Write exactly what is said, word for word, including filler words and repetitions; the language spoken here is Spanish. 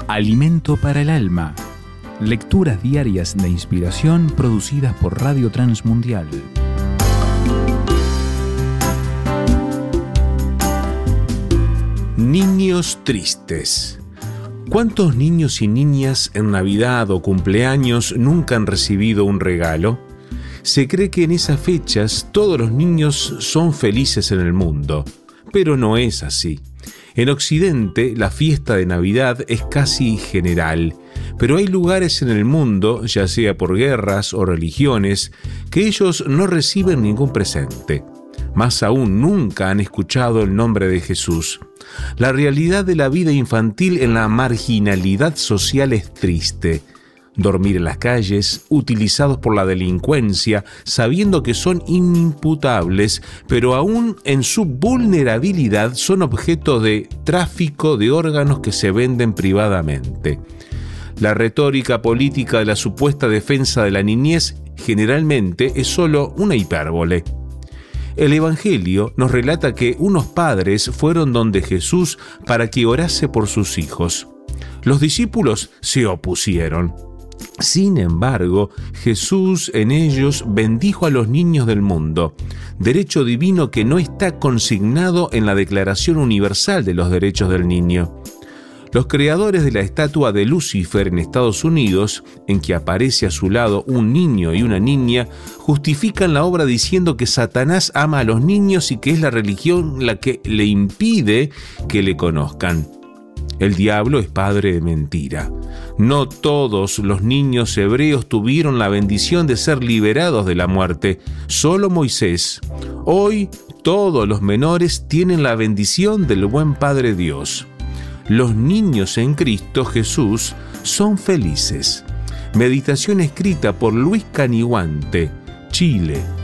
Alimento para el alma. Lecturas diarias de inspiración producidas por Radio Transmundial. Niños tristes. ¿Cuántos niños y niñas en Navidad o cumpleaños nunca han recibido un regalo? Se cree que en esas fechas todos los niños son felices en el mundo, pero no es así. En Occidente, la fiesta de Navidad es casi general, pero hay lugares en el mundo, ya sea por guerras o religiones, que ellos no reciben ningún presente. Más aún, nunca han escuchado el nombre de Jesús. La realidad de la vida infantil en la marginalidad social es triste. Dormir en las calles, utilizados por la delincuencia, sabiendo que son inimputables, pero aún en su vulnerabilidad son objeto de tráfico de órganos que se venden privadamente. La retórica política de la supuesta defensa de la niñez generalmente es solo una hipérbole. El Evangelio nos relata que unos padres fueron donde Jesús para que orase por sus hijos. Los discípulos se opusieron. Sin embargo, Jesús en ellos bendijo a los niños del mundo, derecho divino que no está consignado en la Declaración Universal de los Derechos del Niño. Los creadores de la estatua de Lucifer en Estados Unidos, en que aparece a su lado un niño y una niña, justifican la obra diciendo que Satanás ama a los niños y que es la religión la que le impide que le conozcan. El diablo es padre de mentira. No todos los niños hebreos tuvieron la bendición de ser liberados de la muerte, solo Moisés. Hoy todos los menores tienen la bendición del buen Padre Dios. Los niños en Cristo Jesús son felices. Meditación escrita por Luis Caniguante, Chile.